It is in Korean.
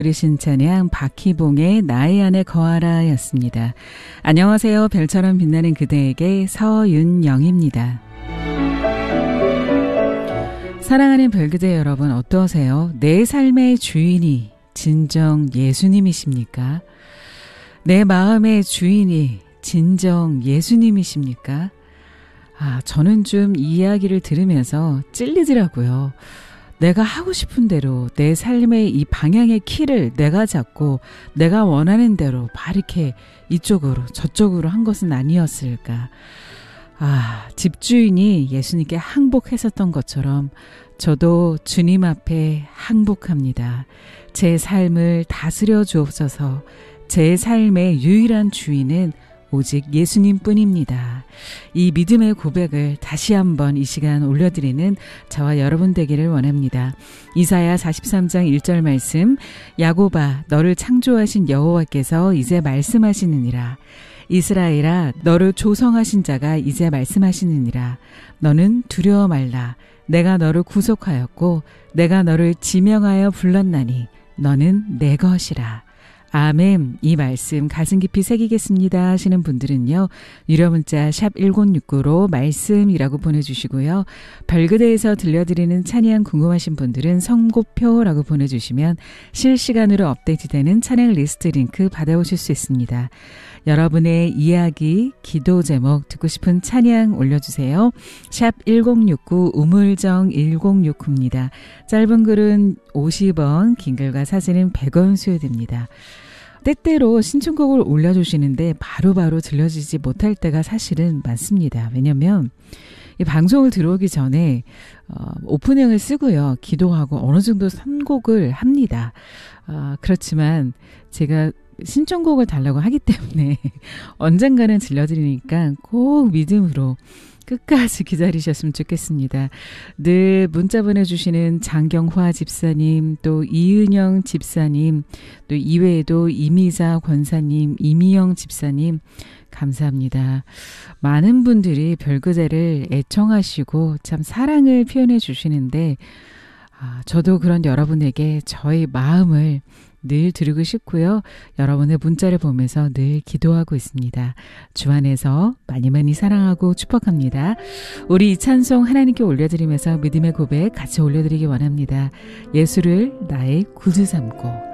들으신 찬양 박희봉의 나의 안에 거하라 였습니다. 안녕하세요. 별처럼 빛나는 그대에게 서윤영입니다. 사랑하는 별그대 여러분 어떠세요? 내 삶의 주인이 진정 예수님이십니까? 내 마음의 주인이 진정 예수님이십니까? 저는 좀 이 이야기를 들으면서 찔리더라고요. 내가 하고 싶은 대로 내 삶의 이 방향의 키를 내가 잡고 내가 원하는 대로 바르게 이쪽으로 저쪽으로 한 것은 아니었을까. 집주인이 예수님께 항복했었던 것처럼 저도 주님 앞에 항복합니다. 제 삶을 다스려 주옵소서. 제 삶의 유일한 주인은 오직 예수님 뿐입니다. 이 믿음의 고백을 다시 한번 이 시간 올려드리는 저와 여러분 되기를 원합니다. 이사야 43장 1절 말씀, 야곱아 너를 창조하신 여호와께서 이제 말씀하시느니라. 이스라엘아 너를 조성하신 자가 이제 말씀하시느니라. 너는 두려워 말라. 내가 너를 구속하였고 내가 너를 지명하여 불렀나니 너는 내 것이라. 아멘. 이 말씀 가슴 깊이 새기겠습니다 하시는 분들은요. 유료 문자 샵 1069로 말씀이라고 보내주시고요. 별그대에서 들려드리는 찬양 궁금하신 분들은 선고표라고 보내주시면 실시간으로 업데이트되는 찬양 리스트 링크 받아오실 수 있습니다. 여러분의 이야기, 기도 제목, 듣고 싶은 찬양 올려주세요. 샵 1069 우물정 1069입니다. 짧은 글은 50원, 긴 글과 사진은 100원 수여됩니다. 때때로 신청곡을 올려주시는데 바로바로 들려지지 못할 때가 사실은 많습니다. 왜냐면 이 방송을 들어오기 전에 오프닝을 쓰고요. 기도하고 어느 정도 선곡을 합니다. 그렇지만 제가 신청곡을 달라고 하기 때문에 언젠가는 들려드리니까 꼭 믿음으로 끝까지 기다리셨으면 좋겠습니다. 늘 문자 보내주시는 장경화 집사님, 또 이은영 집사님, 또 이외에도 이미자 권사님, 이미영 집사님 감사합니다. 많은 분들이 별그대를 애청하시고 참 사랑을 표현해 주시는데 저도 그런 여러분에게 저의 마음을 늘 드리고 싶고요. 여러분의 문자를 보면서 늘 기도하고 있습니다. 주 안에서 많이 많이 사랑하고 축복합니다. 우리 이 찬송 하나님께 올려드리면서 믿음의 고백 같이 올려드리기 원합니다. 예수를 나의 구주 삼고